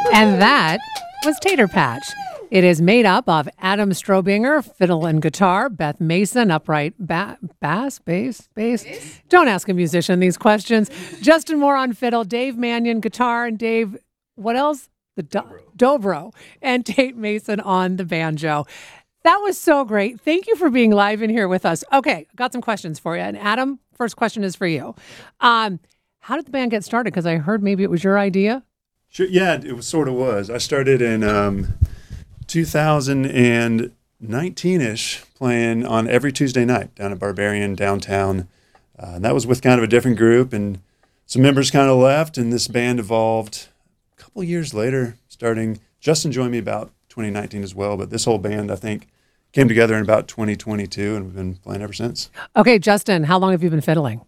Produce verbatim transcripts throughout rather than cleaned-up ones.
And that was Tater Patch. It is made up of Adam Strobinger, fiddle and guitar, Beth Mason, upright ba- bass, bass, bass. bass. Don't ask a musician these questions. Justin Moore on fiddle, Dave Mannion guitar, and Dave, what else? The do- dobro. And Tate Mason on the banjo. That was so great. Thank you for being live in here with us. Okay, got some questions for you. And Adam, first question is for you. Um, how did the band get started? Because I heard maybe it was your idea. Sure. Yeah, it was, sort of was. I started in um, two thousand nineteen-ish playing on every Tuesday night down at Barbarian downtown. Uh, and that was with kind of a different group, and some members kind of left, and this band evolved a couple years later, starting. Justin joined me about twenty nineteen as well, but this whole band, I think, came together in about twenty twenty-two, and we've been playing ever since. Okay, Justin, how long have you been fiddling?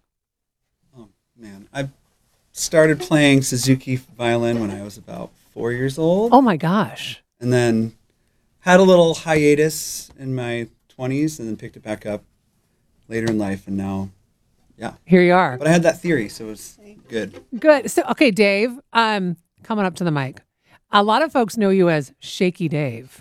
Oh, man. I started playing Suzuki violin when I was about four years old. Oh, my gosh. And then had a little hiatus in my twenties and then picked it back up later in life. And now, yeah. Here you are. But I had that theory, so it was good. Good. So, okay, Dave, um, coming up to the mic. A lot of folks know you as Shaky Dave.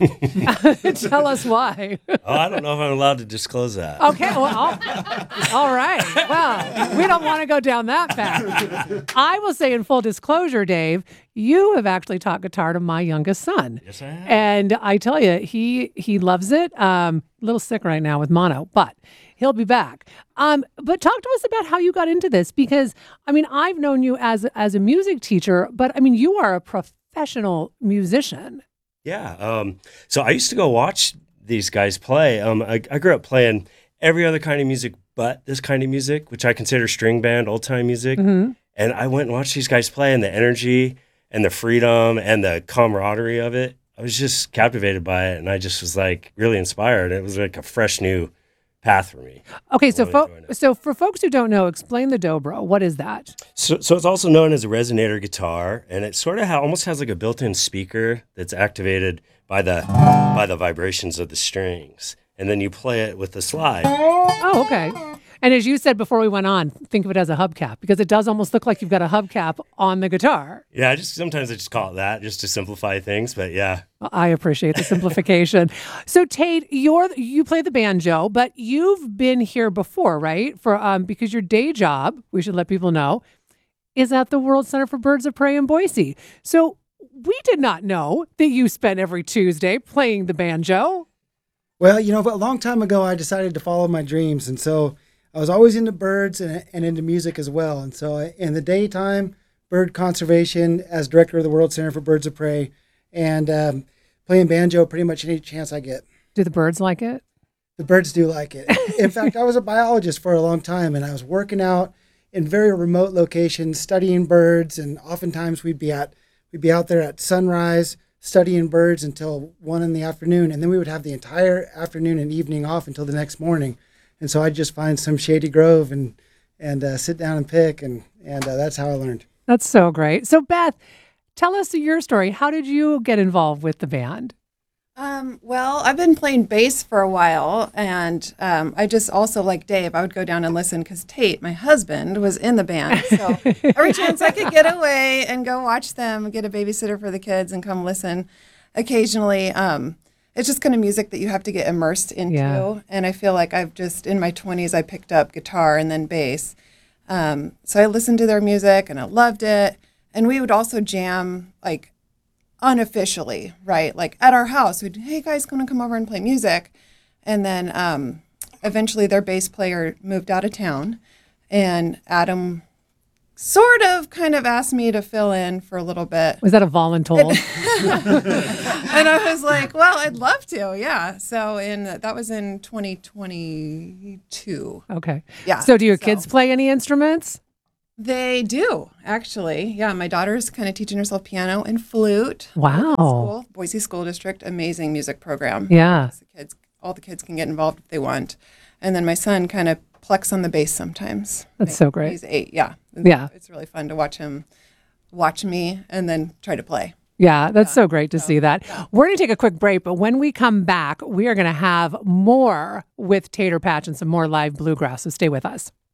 Tell us why. Oh, I don't know if I'm allowed to disclose that. Okay, well, all, all right. Well, we don't want to go down that path. I will say in full disclosure, Dave, you have actually taught guitar to my youngest son. Yes, I have. And I tell you, he he loves it. Um, a little sick right now with mono, but he'll be back. Um, but talk to us about how you got into this, because, I mean, I've known you as, as a music teacher, but, I mean, you are a professional. professional musician. Yeah. Um, so I used to go watch these guys play. Um, I, I grew up playing every other kind of music but this kind of music, which I consider string band, old time music. Mm-hmm. And I went and watched these guys play, and the energy and the freedom and the camaraderie of it, I was just captivated by it. And I just was like really inspired. It was like a fresh new path for me. Okay, so fo- so for folks who don't know, explain the dobro. What is that? So, so it's also known as a resonator guitar, and it sort of ha- almost has like a built-in speaker that's activated by the by the vibrations of the strings, and then you play it with the slide. Oh, okay. And as you said before we went on, think of it as a hubcap, because it does almost look like you've got a hubcap on the guitar. Yeah, I just sometimes I just call it that just to simplify things, but yeah. I appreciate the simplification. So Tate, you're you play the banjo, but you've been here before, right? For um because your day job, we should let people know, is at the World Center for Birds of Prey in Boise. So we did not know that you spent every Tuesday playing the banjo. Well, you know, a long time ago, I decided to follow my dreams, and so I was always into birds and, and into music as well. And so in the daytime, bird conservation as director of the World Center for Birds of Prey, and um, playing banjo pretty much any chance I get. Do the birds like it? The birds do like it. In fact, I was a biologist for a long time, and I was working out in very remote locations, studying birds, and oftentimes we'd be at we'd be out there at sunrise studying birds until one in the afternoon, and then we would have the entire afternoon and evening off until the next morning. And so I'd just find some shady grove and and uh, sit down and pick, and and uh, that's how I learned. That's so great. So Beth, tell us your story. How did you get involved with the band? Um, well, I've been playing bass for a while, and um, I just also, like Dave, I would go down and listen because Tate, my husband, was in the band. So every chance I could get away and go watch them, get a babysitter for the kids, and come listen occasionally. Um, it's just kind of music that you have to get immersed into. Yeah. And I feel like I've just, in my twenties, I picked up guitar and then bass. Um, so I listened to their music, and I loved it. And we would also jam, like, unofficially, right? Like at our house, we'd, hey guys, gonna come over and play music. And then um, eventually their bass player moved out of town, and Adam sort of kind of asked me to fill in for a little bit. Was that a voluntold? And I was like, well, I'd love to, yeah. So in that was in twenty twenty-two. Okay. Yeah. So do your so. kids play any instruments? They do, actually. Yeah, my daughter's kind of teaching herself piano and flute. Wow. School, Boise School District, amazing music program. Yeah. The kids, all the kids can get involved if they want. And then my son kind of plucks on the bass sometimes. That's like, so great. He's eight, yeah. Yeah. It's really fun to watch him watch me and then try to play. Yeah, that's yeah. so great to so, see that. Yeah. We're going to take a quick break, but when we come back, we are going to have more with Tater Patch and some more live bluegrass, so stay with us.